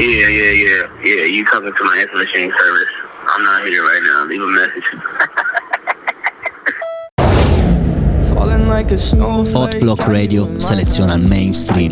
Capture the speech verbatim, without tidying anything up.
yeah, yeah, yeah, yeah. You talking to my answer machine service? I'm not here right now. Leave a message. Hot Block Radio seleziona il mainstream